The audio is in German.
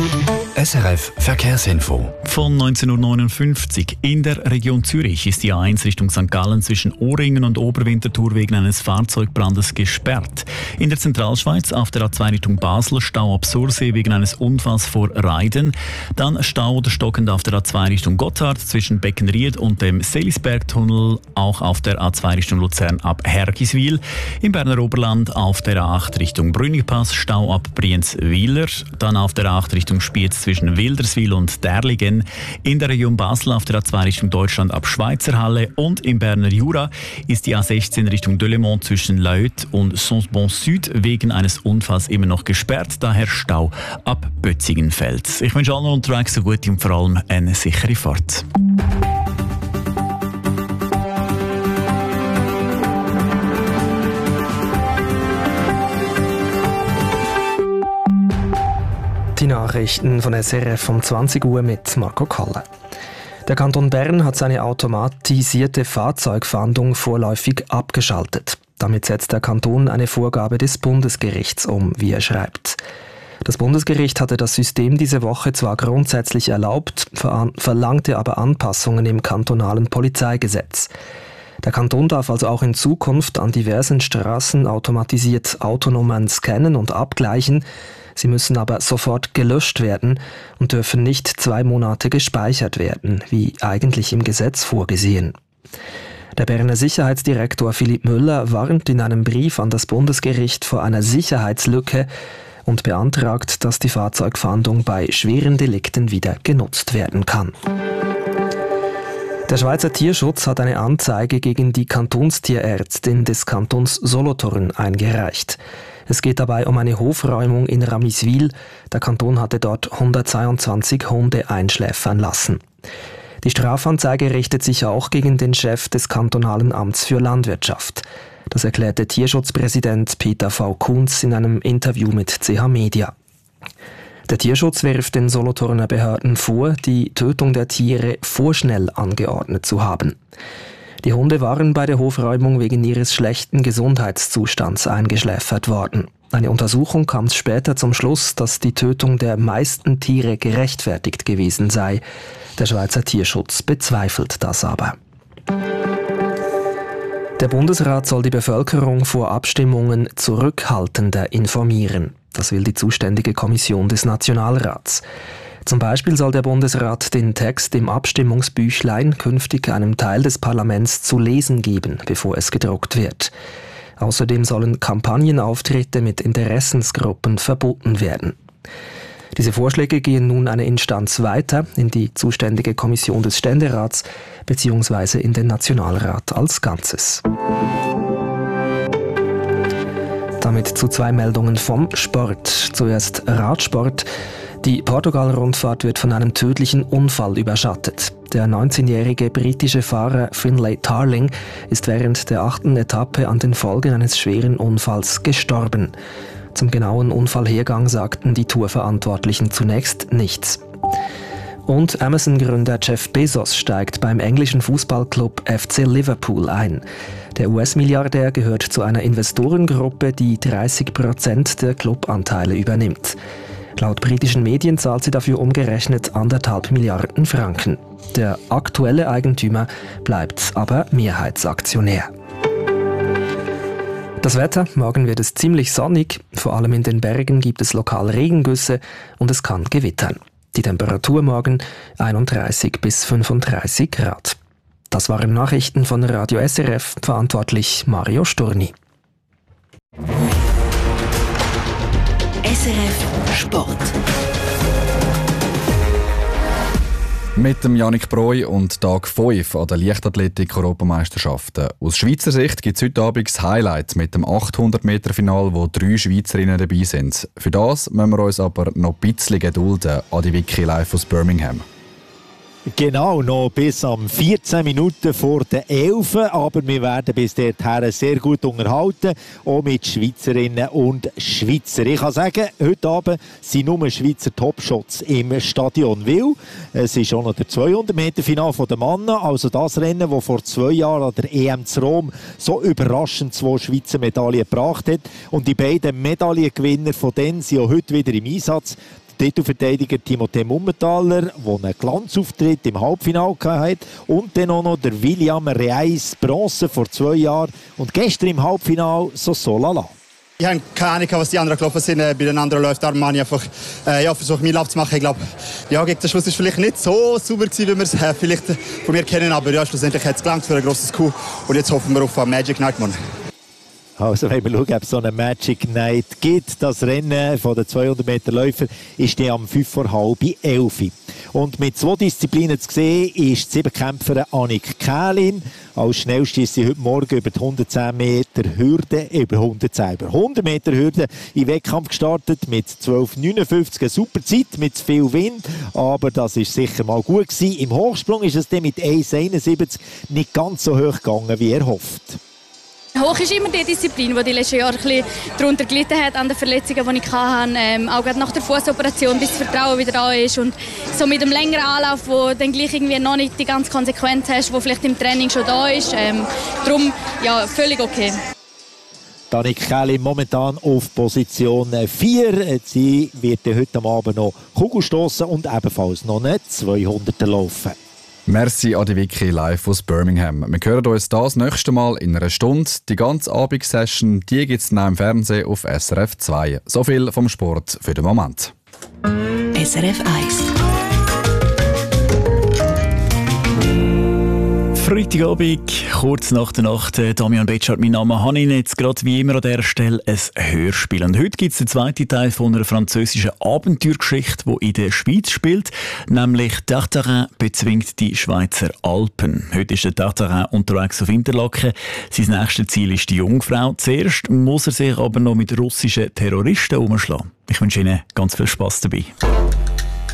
SRF Verkehrsinfo. Von 19:59 Uhr. In der Region Zürich ist die A1 Richtung St. Gallen zwischen Ohringen und Oberwinterthur wegen eines Fahrzeugbrandes gesperrt. In der Zentralschweiz auf der A2 Richtung Basel Stau ab Sursee wegen eines Unfalls vor Reiden. Dann Stau oder stockend auf der A2 Richtung Gotthard zwischen Beckenried und dem Selisbergtunnel. Auch auf der A2 Richtung Luzern ab Hergiswil. Im Berner Oberland auf der A8 Richtung Brünnigpass Stau ab Brienz-Wieler. Dann auf der A8 Richtung Spiez zwischen Wilderswil und Derligen, in der Region Basel auf der A2 Richtung Deutschland ab Schweizerhalle und im Berner Jura ist die A16 Richtung Delemont zwischen Laüt und Sons-Bon-Süd wegen eines Unfalls immer noch gesperrt, daher Stau ab Bötzigenfeld. Ich wünsche allen unterwegs eine gute und vor allem eine sichere Fahrt. Die Nachrichten von SRF um 20 Uhr mit Marco Kalle. Der Kanton Bern hat seine automatisierte Fahrzeugfahndung vorläufig abgeschaltet. Damit setzt der Kanton eine Vorgabe des Bundesgerichts um, wie er schreibt. Das Bundesgericht hatte das System diese Woche zwar grundsätzlich erlaubt, verlangte aber Anpassungen im kantonalen Polizeigesetz. Der Kanton darf also auch in Zukunft an diversen Straßen automatisiert Autonummern scannen und abgleichen. Sie müssen aber sofort gelöscht werden und dürfen nicht 2 Monate gespeichert werden, wie eigentlich im Gesetz vorgesehen. Der Berner Sicherheitsdirektor Philipp Müller warnt in einem Brief an das Bundesgericht vor einer Sicherheitslücke und beantragt, dass die Fahrzeugfahndung bei schweren Delikten wieder genutzt werden kann. Der Schweizer Tierschutz hat eine Anzeige gegen die Kantonstierärztin des Kantons Solothurn eingereicht. Es geht dabei um eine Hofräumung in Ramiswil. Der Kanton hatte dort 122 Hunde einschläfern lassen. Die Strafanzeige richtet sich auch gegen den Chef des kantonalen Amts für Landwirtschaft. Das erklärte Tierschutzpräsident Peter V. Kunz in einem Interview mit CH Media. Der Tierschutz wirft den Solothurner Behörden vor, die Tötung der Tiere vorschnell angeordnet zu haben. Die Hunde waren bei der Hofräumung wegen ihres schlechten Gesundheitszustands eingeschläfert worden. Eine Untersuchung kam später zum Schluss, dass die Tötung der meisten Tiere gerechtfertigt gewesen sei. Der Schweizer Tierschutz bezweifelt das aber. Der Bundesrat soll die Bevölkerung vor Abstimmungen zurückhaltender informieren. Das will die zuständige Kommission des Nationalrats. Zum Beispiel soll der Bundesrat den Text im Abstimmungsbüchlein künftig einem Teil des Parlaments zu lesen geben, bevor es gedruckt wird. Außerdem sollen Kampagnenauftritte mit Interessensgruppen verboten werden. Diese Vorschläge gehen nun eine Instanz weiter in die zuständige Kommission des Ständerats bzw. in den Nationalrat als Ganzes. Damit zu 2 Meldungen vom Sport. Zuerst Radsport. Die Portugal-Rundfahrt wird von einem tödlichen Unfall überschattet. Der 19-jährige britische Fahrer Finlay Tarling ist während der 8. Etappe an den Folgen eines schweren Unfalls gestorben. Zum genauen Unfallhergang sagten die Tourverantwortlichen zunächst nichts. Und Amazon-Gründer Jeff Bezos steigt beim englischen Fußballclub FC Liverpool ein. Der US-Milliardär gehört zu einer Investorengruppe, die 30% der Clubanteile übernimmt. Laut britischen Medien zahlt sie dafür umgerechnet 1,5 Milliarden Franken. Der aktuelle Eigentümer bleibt aber Mehrheitsaktionär. Das Wetter, morgen wird es ziemlich sonnig, vor allem in den Bergen gibt es lokal Regengüsse und es kann gewittern. Die Temperatur morgen 31 bis 35 Grad. Das waren Nachrichten von Radio SRF, verantwortlich Mario Sturni. SRF Sport. Mit dem Yannick Breu und Tag 5 an der Leichtathletik-Europameisterschaften. Aus Schweizer Sicht gibt es heute Abend das Highlight mit dem 800-Meter-Final, wo 3 Schweizerinnen dabei sind. Für das müssen wir uns aber noch ein bisschen gedulden. Adi Vicky live aus Birmingham. Genau, noch bis am 14 Minuten vor der 11. Aber wir werden bis dahin sehr gut unterhalten, auch mit Schweizerinnen und Schweizer. Ich kann sagen, heute Abend sind nur Schweizer Topshots im Stadion, weil es ist auch noch der 200-Meter-Final der Männer, also das Rennen, das vor 2 Jahren an der EM zu Rom so überraschend 2 Schweizer Medaillen gebracht hat. Und die beiden Medaillengewinner von denen sind auch heute wieder im Einsatz. Titelverteidiger Timothée Mummentaler, der einen Glanzauftritt im Halbfinale hatte. Und dann auch noch der William Reis, Bronze vor 2 Jahren. Und gestern im Halbfinale so lala. Ich habe keine Ahnung, was die anderen gelaufen sind. Bei den anderen läuft Armani einfach versucht, meinen Lauf zu machen. Ich glaube, gegen den Schluss war es vielleicht nicht so sauber gewesen, wie wir es vielleicht von mir kennen. Aber schlussendlich hat es gelangt für ein grosses Coup. Und jetzt hoffen wir auf einen Magic Night morgen. Also wenn wir schauen, ob es so eine Magic Night gibt. Das Rennen von den 200 Meter Läufer ist dann am 5:30. Und mit 2 Disziplinen zu sehen ist die 7-Kämpferin Annik Kählin. Als schnellste ist sie heute Morgen über die 110 Meter Hürde, über 100 Meter Hürde in Wettkampf gestartet mit 12:59, eine super Zeit mit viel Wind, aber das ist sicher mal gut gewesen. Im Hochsprung ist es dann mit 1:71 nicht ganz so hoch gegangen, wie erhofft. Hoch ist immer die Disziplin, die die letzten Jahre ein bisschen darunter gelitten hat an den Verletzungen, die ich hatte. Auch gerade nach der Fußoperation, bis das Vertrauen wieder da ist. Und so mit einem längeren Anlauf, wo dann gleich irgendwie noch nicht die ganze Konsequenz hast, die vielleicht im Training schon da ist. Darum, ja, völlig okay. Annik Kählin momentan auf Position 4. Sie wird heute Abend noch Kugel stossen und ebenfalls noch eine 200er laufen. Merci an die Vicky live aus Birmingham. Wir hören uns das nächste Mal in einer Stunde. Die ganze Abendsession gibt es dann im Fernsehen auf SRF 2. So viel vom Sport für den Moment. SRF 1. Freitagabend, kurz nach der Nacht. Damian Betschart, mein Name. Habe ich jetzt gerade wie immer an dieser Stelle ein Hörspiel. Und heute gibt es den zweiten Teil von einer französischen Abenteuergeschichte, die in der Schweiz spielt. Nämlich Tartarin bezwingt die Schweizer Alpen. Heute ist der Tartarin unterwegs auf Interlaken. Sein nächstes Ziel ist die Jungfrau. Zuerst muss er sich aber noch mit russischen Terroristen umschlagen. Ich wünsche Ihnen ganz viel Spass dabei.